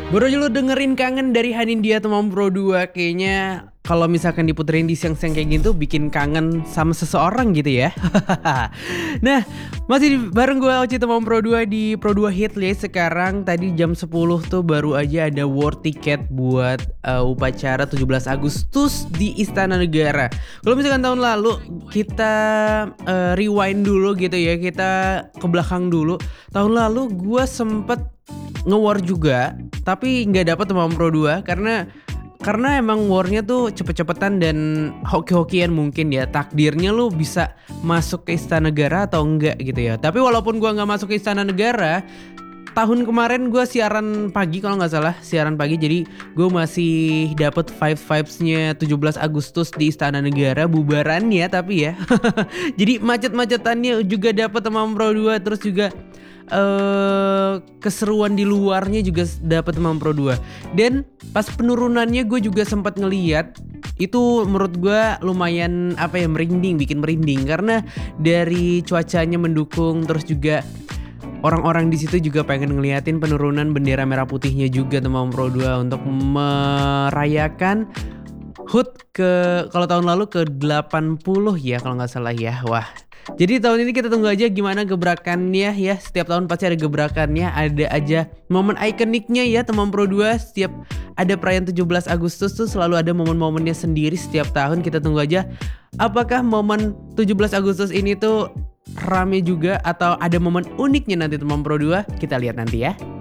Baru aja lo dengerin Kangen dari Hanindya Temam Pro 2. Kayaknya kalau misalkan diputerin di siang-siang kayak gitu bikin kangen sama seseorang gitu ya. Nah, masih bareng gue Oci Temam Pro 2 di Pro 2 Hit List. Sekarang tadi jam 10 tuh baru aja ada war ticket buat upacara 17 Agustus di Istana Negara. Kalau misalkan tahun lalu kita rewind dulu gitu ya, kita ke belakang dulu. Tahun lalu gue sempet nge-war juga, tapi nggak dapet Temam Pro 2 karena emang warnya tuh cepet-cepetan dan hoki-hokian mungkin ya. Takdirnya lu bisa masuk ke Istana Negara atau enggak gitu ya. Tapi walaupun gua nggak masuk ke Istana Negara, tahun kemarin gue siaran pagi kalau nggak salah, siaran pagi, jadi gue masih dapet vibes-vibesnya 17 Agustus di Istana Negara, bubarannya tapi ya. Jadi macet-macetannya juga dapet Temam Pro 2, terus juga keseruan di luarnya juga dapat Temam Pro 2. Dan pas penurunannya gue juga sempat ngeliat, itu menurut gue lumayan merinding, bikin merinding karena dari cuacanya mendukung, terus juga orang-orang di situ juga pengen ngeliatin penurunan bendera merah putihnya juga Temam Pro 2 untuk merayakan HUT kalau tahun lalu ke 80 ya kalau nggak salah ya. Wah. Jadi tahun ini kita tunggu aja gimana gebrakannya ya. Setiap tahun pasti ada gebrakannya, ada aja momen ikoniknya ya Temam Pro 2. Setiap ada perayaan 17 Agustus tuh selalu ada momen-momennya sendiri setiap tahun. Kita tunggu aja apakah momen 17 Agustus ini tuh rame juga atau ada momen uniknya nanti Temam Pro 2. Kita lihat nanti ya.